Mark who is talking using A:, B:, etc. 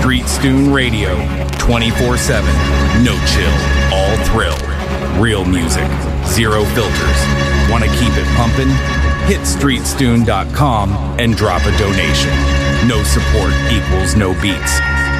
A: Street Stoon Radio, 24/7. No chill, all thrill. Real music, zero filters. Want to keep it pumping? Hit streetstoon.com and drop a donation. No support equals no beats.